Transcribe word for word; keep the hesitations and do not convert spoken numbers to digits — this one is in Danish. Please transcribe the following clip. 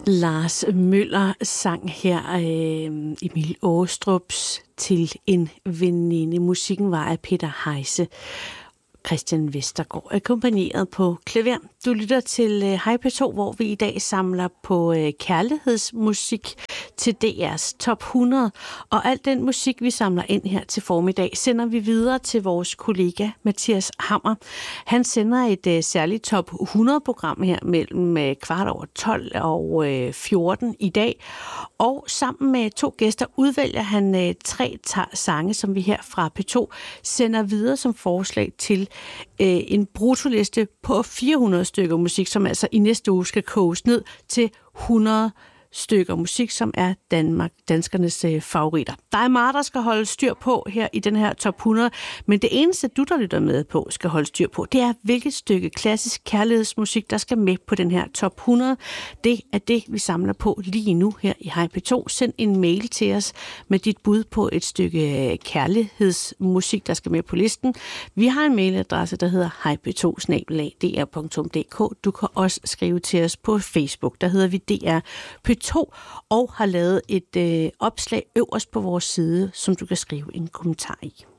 Lars Møller sang her øh, Emil Aastrups Til en veninde. Musikken var af Peter Heise. Christian Vestergaard akkompagneret på klaver. Du lytter til øh, Hej P to, hvor vi i dag samler på øh, kærlighedsmusik til D R's top hundrede. Og al den musik, vi samler ind her til formiddag, sender vi videre til vores kollega Mathias Hammer. Han sender et øh, særligt top hundrede-program her mellem øh, kvart over tolv og øh, fjorten i dag. Og sammen med to gæster udvælger han øh, tre tar- sange, som vi her fra P to sender videre som forslag til øh, en brutoliste på fire hundrede stykker musik, som altså i næste uge skal koges ned til hundrede stykker musik, som er Danmark, danskernes øh, favoritter. Der er meget, der skal holde styr på her i den her top hundrede, men det eneste, du der lytter med på, skal holde styr på, det er, hvilket stykke klassisk kærlighedsmusik, der skal med på den her top hundrede. Det er det, vi samler på lige nu her i Hej P to. Send en mail til os med dit bud på et stykke kærlighedsmusik, der skal med på listen. Vi har en mailadresse, der hedder hej p to snabel-a d r punktum d k. Du kan også skrive til os på Facebook, der hedder vi D R P to, og har lavet et øh, opslag øverst på vores side, som du kan skrive en kommentar i.